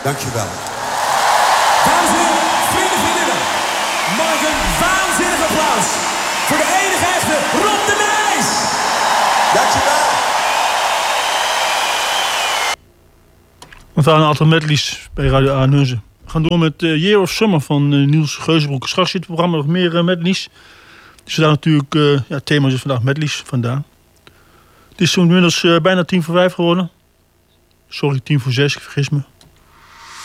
Dankjewel. Dames en heren, vrienden, vriendinnen. Mag ik een waanzinnig applaus voor de enige echte Rob de Nijs. Dankjewel. We gaan een aantal medleys bij Radio Arnhuizen. We gaan door met Year of Summer van Niels Geuzenbroek. Straks zit het programma nog meer medleys. Dus vandaag natuurlijk, het thema is vandaag medleys vandaan. Het is inmiddels bijna 5:10 geworden. Sorry, 5:10, ik vergis me.